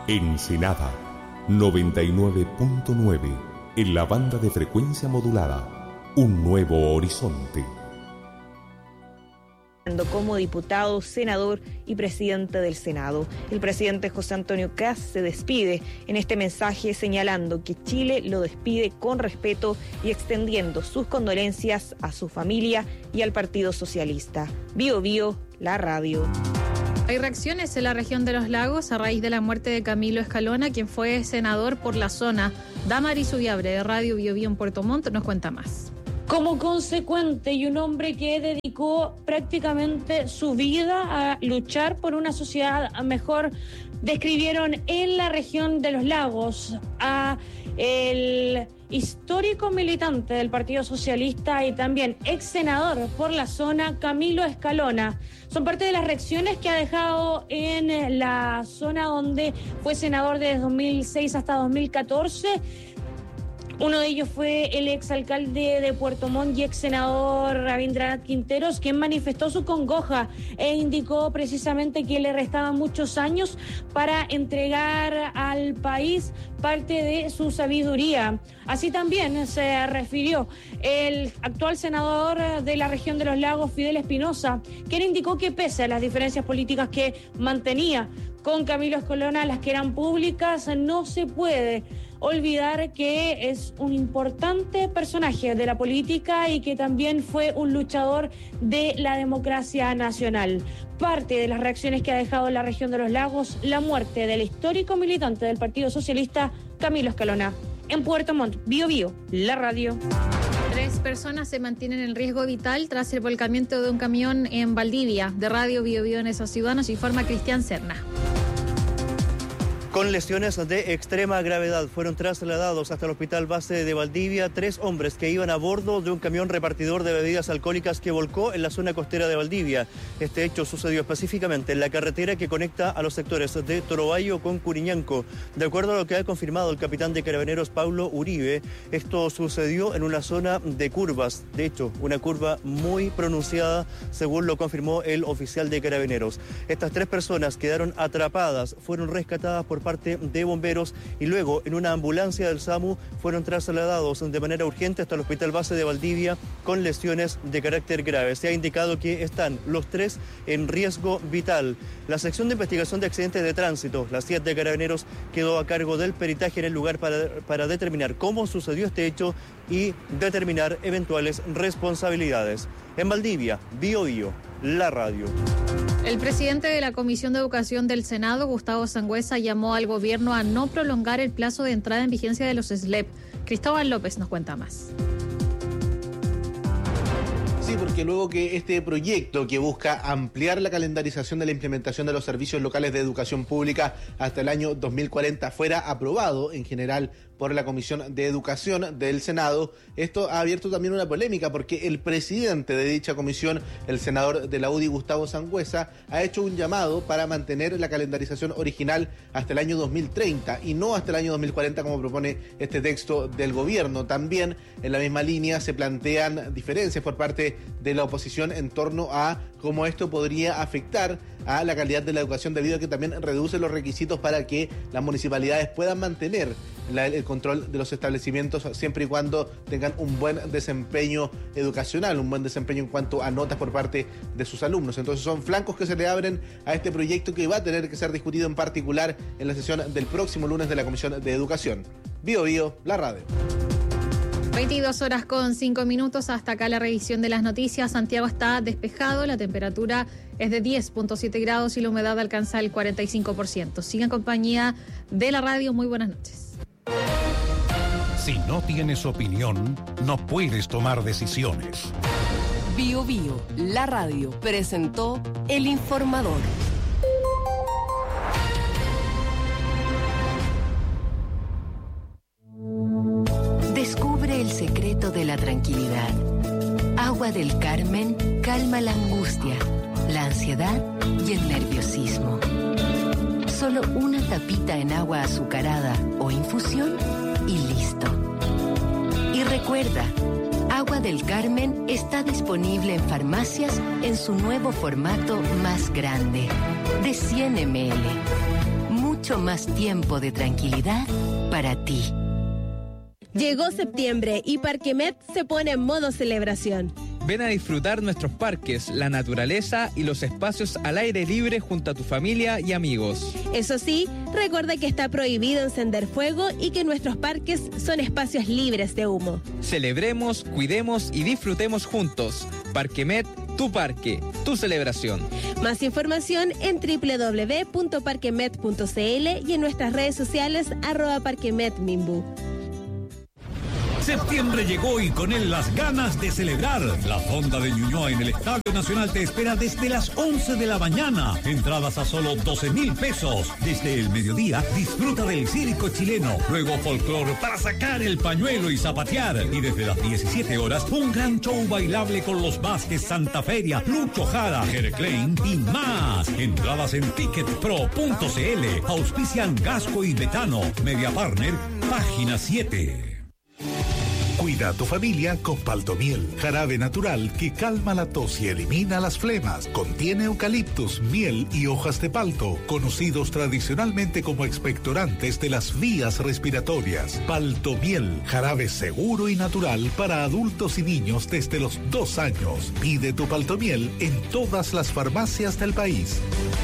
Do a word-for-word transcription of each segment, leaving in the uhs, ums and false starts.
Ensenada noventa y nueve punto nueve en la banda de frecuencia modulada. Un nuevo horizonte. Como diputado, senador y presidente del Senado. El presidente José Antonio Kast se despide en este mensaje señalando que Chile lo despide con respeto y extendiendo sus condolencias a su familia y al Partido Socialista. Bio Bio, la radio. Hay reacciones en la región de los lagos a raíz de la muerte de Camilo Escalona, quien fue senador por la zona. Damaris Ubiabre de Radio Bio Bio en Puerto Montt nos cuenta más. Como consecuente y un hombre que dedicó prácticamente su vida a luchar por una sociedad mejor, describieron en la región de los lagos a el histórico militante del Partido Socialista y también ex senador por la zona, Camilo Escalona. Son parte de las reacciones que ha dejado en la zona donde fue senador desde dos mil seis hasta dos mil catorce. Uno de ellos fue el exalcalde de Puerto Montt y ex senador Rabindranath Quinteros, quien manifestó su congoja e indicó precisamente que le restaban muchos años para entregar al país parte de su sabiduría. Así también se refirió el actual senador de la región de los lagos, Fidel Espinosa, quien indicó que pese a las diferencias políticas que mantenía con Camilo Escalona, las que eran públicas, no se puede olvidar que es un importante personaje de la política y que también fue un luchador de la democracia nacional. Parte de las reacciones que ha dejado en la región de los lagos, la muerte del histórico militante del Partido Socialista, Camilo Escalona. En Puerto Montt, Bio Bio, la radio. Tres personas se mantienen en riesgo vital tras el volcamiento de un camión en Valdivia. De Radio Bio Bio en esa ciudad nos informa Cristian Serna. Con lesiones de extrema gravedad fueron trasladados hasta el Hospital Base de Valdivia tres hombres que iban a bordo de un camión repartidor de bebidas alcohólicas que volcó en la zona costera de Valdivia. Este hecho sucedió específicamente en la carretera que conecta a los sectores de Torobayo con Curiñanco. De acuerdo a lo que ha confirmado el capitán de Carabineros Paulo Uribe, esto sucedió en una zona de curvas, de hecho, una curva muy pronunciada, según lo confirmó el oficial de Carabineros. Estas tres personas quedaron atrapadas, fueron rescatadas por parte de bomberos y luego en una ambulancia del SAMU fueron trasladados de manera urgente hasta el Hospital Base de Valdivia con lesiones de carácter grave. Se ha indicado que están los tres en riesgo vital. La sección de investigación de accidentes de tránsito, la C I A T de Carabineros, quedó a cargo del peritaje en el lugar para, para determinar cómo sucedió este hecho y determinar eventuales responsabilidades. En Valdivia, Bio Bio, la radio. El presidente de la Comisión de Educación del Senado, Gustavo Sangüesa, llamó al gobierno a no prolongar el plazo de entrada en vigencia de los S L E P. Cristóbal López nos cuenta más. Sí, porque luego que este proyecto que busca ampliar la calendarización de la implementación de los servicios locales de educación pública hasta el año dos mil cuarenta fuera aprobado en general por la Comisión de Educación del Senado, esto ha abierto también una polémica porque el presidente de dicha comisión, el senador de la U D I, Gustavo Sangüesa, ha hecho un llamado para mantener la calendarización original hasta el año dos mil treinta y no hasta el año dos mil cuarenta como propone este texto del gobierno. También en la misma línea se plantean diferencias por parte de la oposición en torno a cómo esto podría afectar a la calidad de la educación debido a que también reduce los requisitos para que las municipalidades puedan mantener la, el control de los establecimientos siempre y cuando tengan un buen desempeño educacional, un buen desempeño en cuanto a notas por parte de sus alumnos. Entonces son flancos que se le abren a este proyecto que va a tener que ser discutido en particular en la sesión del próximo lunes de la Comisión de Educación. Bio Bio, la radio. veintidós horas con cinco minutos, hasta acá la revisión de las noticias. Santiago está despejado, la temperatura es de diez punto siete grados y la humedad alcanza el cuarenta y cinco por ciento. Siga en compañía de la radio, muy buenas noches. Si no tienes opinión, no puedes tomar decisiones. Bio Bio, la radio, presentó El Informador. Descubre el secreto de la tranquilidad. Agua del Carmen calma la angustia, la ansiedad y el nerviosismo. Solo una tapita en agua azucarada o infusión y listo. Y recuerda, Agua del Carmen está disponible en farmacias en su nuevo formato más grande, de cien mililitros. mucho más tiempo de tranquilidad para ti. Llegó septiembre y Parquemet se pone en modo celebración. Ven a disfrutar nuestros parques, la naturaleza y los espacios al aire libre junto a tu familia y amigos. Eso sí, recuerda que está prohibido encender fuego y que nuestros parques son espacios libres de humo. Celebremos, cuidemos y disfrutemos juntos. Parquemet, tu parque, tu celebración. Más información en doble u doble u doble u punto parquemet punto c l y en nuestras redes sociales arroba parquemetmimbu. Septiembre llegó y con él las ganas de celebrar. La Fonda de Ñuñoa en el Estadio Nacional te espera desde las once de la mañana. Entradas a solo doce mil pesos. Desde el mediodía disfruta del circo chileno. Luego folclore para sacar el pañuelo y zapatear. Y desde las diecisiete horas un gran show bailable con los Vázquez, Santa Feria, Lucho Jara, Jere Klein y más. Entradas en ticket pro punto c l. Auspician Gasco y Betano. Media Partner, página siete. Cuida a tu familia con Paltomiel, jarabe natural que calma la tos y elimina las flemas. Contiene eucaliptus, miel y hojas de palto, conocidos tradicionalmente como expectorantes de las vías respiratorias. Paltomiel, jarabe seguro y natural para adultos y niños desde los dos años. Pide tu Paltomiel en todas las farmacias del país.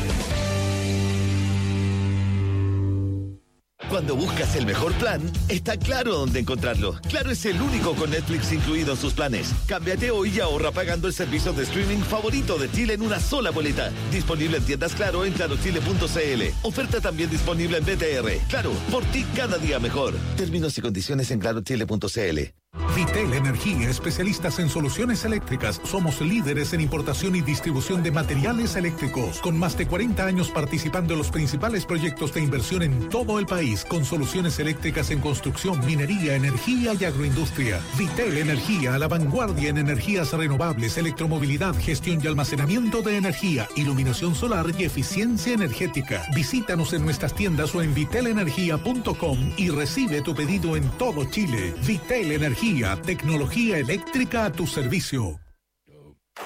Cuando buscas el mejor plan, está claro dónde encontrarlo. Claro es el único con Netflix incluido en sus planes. Cámbiate hoy y ahorra pagando el servicio de streaming favorito de Chile en una sola boleta. Disponible en tiendas Claro en claro chile punto c l. Oferta también disponible en B T R. Claro, por ti cada día mejor. Términos y condiciones en claro chile punto c l. Vitel Energía, especialistas en soluciones eléctricas. Somos líderes en importación y distribución de materiales eléctricos, con más de cuarenta años participando en los principales proyectos de inversión en todo el país, con soluciones eléctricas en construcción, minería, energía y agroindustria. Vitel Energía, a la vanguardia en energías renovables, electromovilidad, gestión y almacenamiento de energía, iluminación solar y eficiencia energética. Visítanos en nuestras tiendas o en vitel energía punto com y recibe tu pedido en todo Chile. Vitel Energía, tecnología eléctrica a tu servicio.